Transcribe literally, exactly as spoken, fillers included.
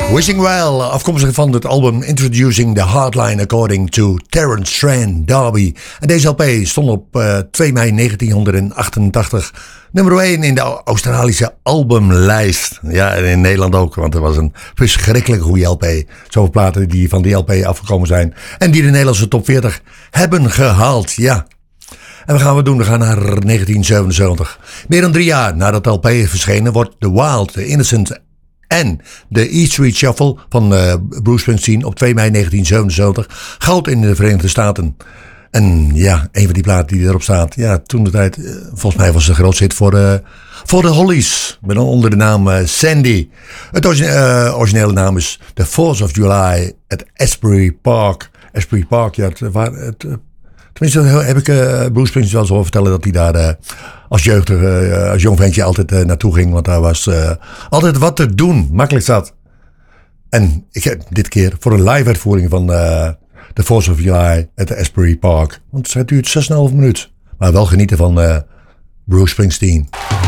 Wishing Well, afkomstig van het album Introducing the Hardline According to Terence Strand D'Arby. En deze L P stond op uh, twee mei negentienhonderdachtentachtig nummer één in de Australische albumlijst. Ja, en in Nederland ook, want er was een verschrikkelijk goede L P. Zoveel platen die van die L P afgekomen zijn en die de Nederlandse top veertig hebben gehaald, ja. En wat gaan we doen? We gaan naar negentien zevenenzeventig. Meer dan drie jaar nadat de L P is verschenen wordt The Wild, The Innocent en de E Street Shuffle van uh, Bruce Springsteen op twee mei negentien zevenenzeventig goud in de Verenigde Staten. En ja, een van die platen die erop staat, ja, toen de tijd, uh, volgens mij was het een groot hit voor, uh, voor de Hollies. Met dan onder de naam uh, Sandy. Het origine- uh, originele naam is The Fourth of July at Asbury Park. Asbury Park, ja, het, waar, het, uh, tenminste heb ik uh, Bruce Springsteen wel eens horen vertellen dat hij daar uh, als jeugdig, uh, als jong ventje altijd uh, naartoe ging. Want daar was uh, altijd wat te doen. Makkelijk zat. En ik heb dit keer voor een live uitvoering van uh, The Fourth of July at the Asbury Park. Want het duurt zes komma vijf minuut. Maar wel genieten van uh, Bruce Springsteen.